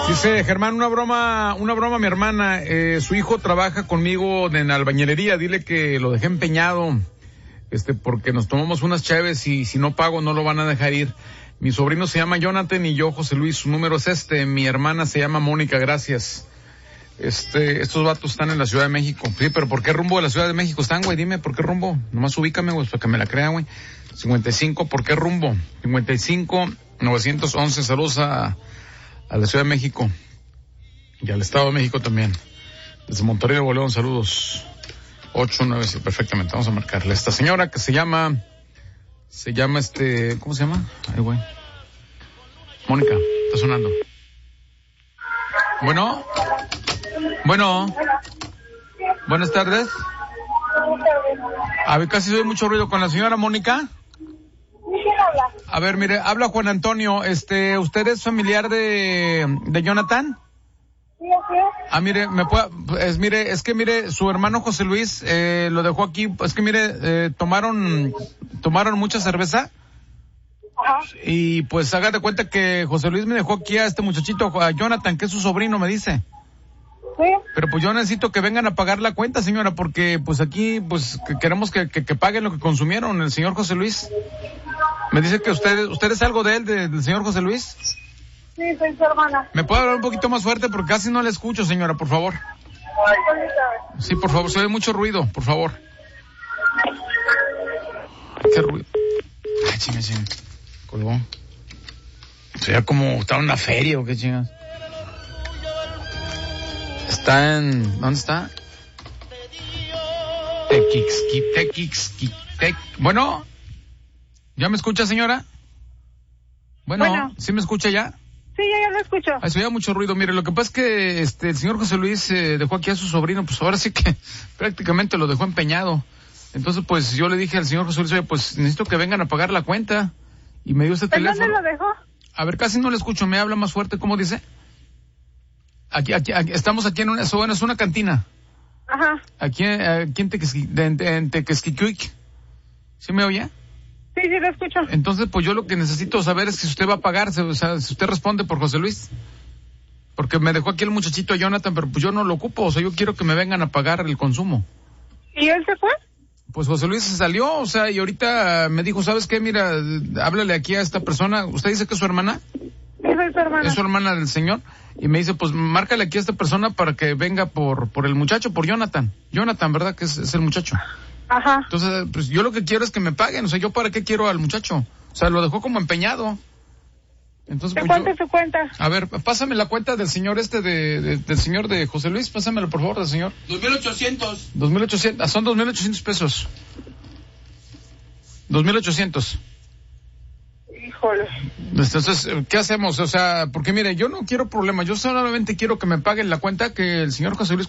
Dice Germán, una broma a mi hermana, su hijo trabaja conmigo en albañilería, dile que lo dejé empeñado, porque nos tomamos unas chaves y si no pago no lo van a dejar ir. Mi sobrino se llama Jonathan y yo José Luis, su número es mi hermana se llama Mónica, gracias. Estos vatos están en la Ciudad de México. Sí, pero ¿por qué rumbo de la Ciudad de México están, güey? Dime, ¿por qué rumbo? Nomás ubícame, güey, para que me la crea, güey. 55, ¿por qué rumbo? 55-911, saludos a la Ciudad de México. Y al Estado de México también. Desde Monterrey, Nuevo León, saludos. 897, perfectamente, vamos a marcarle. Esta señora que se llama, ¿cómo se llama? Ay, güey. Mónica, está sonando. Bueno. Buenas tardes. A ver, casi oye mucho ruido con la señora Mónica. A ver, mire, habla Juan Antonio. ¿Usted es familiar de Jonathan? Sí, así es. Mire, mire, su hermano José Luis, lo dejó aquí, tomaron mucha cerveza. Ajá. Y pues haga de cuenta que José Luis me dejó aquí a este muchachito, a Jonathan, que es su sobrino, me dice. Sí. Pero pues yo necesito que vengan a pagar la cuenta, señora, porque pues aquí, pues queremos que paguen lo que consumieron el señor José Luis. Me dice que usted es algo de él, del señor José Luis. Sí, soy su hermana. ¿Me puede hablar un poquito más fuerte? Porque casi no le escucho, señora, por favor. Sí, por favor, se oye mucho ruido, por favor. ¿Qué ruido? Ay, chinga. Colgó. O sea, como está en una feria o qué chingas. ¿Dónde está? Bueno, ¿ya me escucha, señora? Bueno, ¿sí me escucha ya? Sí, ya lo escucho. Se oía mucho ruido. Mire, lo que pasa es que el señor José Luis dejó aquí a su sobrino, pues ahora sí que prácticamente lo dejó empeñado. Entonces, pues yo le dije al señor José Luis, oye, pues necesito que vengan a pagar la cuenta. Y me dio este teléfono. ¿Dónde lo dejó? A ver, casi no le escucho, me habla más fuerte, ¿cómo dice? Aquí estamos aquí en es una cantina. Ajá. Aquí en Tequesquicuic. ¿Sí me oye? Sí, lo escucho. Entonces, pues yo lo que necesito saber es si usted va a pagarse, o sea, si usted responde por José Luis. Porque me dejó aquí el muchachito Jonathan, pero pues yo no lo ocupo, o sea, yo quiero que me vengan a pagar el consumo. ¿Y él se fue? Pues José Luis se salió, o sea, y ahorita me dijo, ¿sabes qué? Mira, háblale aquí a esta persona. ¿Usted dice que es su hermana? Sí, soy su hermana. Es su hermana del señor. Y me dice, pues márcale aquí a esta persona para que venga por el muchacho, por Jonathan. Jonathan, ¿verdad? Que es el muchacho. Ajá. Entonces, pues yo lo que quiero es que me paguen, o sea, ¿yo para qué quiero al muchacho? O sea, lo dejó como empeñado. Entonces, ¿De pues cuánto es su cuenta? A ver, pásame la cuenta del señor del señor de José Luis, pásamelo por favor, del señor. 2,800. 2,800, son 2,800 pesos. 2,800. Híjole. Entonces, ¿qué hacemos? O sea, porque mire, yo no quiero problemas, yo solamente quiero que me paguen la cuenta que el señor José Luis